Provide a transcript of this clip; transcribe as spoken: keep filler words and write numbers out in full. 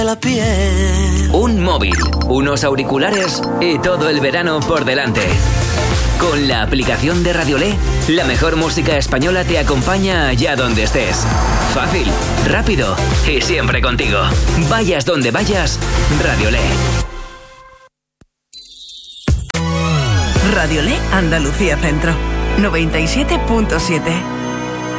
La piel. Un móvil, unos auriculares y todo el verano por delante. Con la aplicación de Radiolé, la mejor música española te acompaña allá donde estés. Fácil, rápido y siempre contigo. Vayas donde vayas, Radiolé. Radiolé Andalucía Centro, noventa y siete punto siete.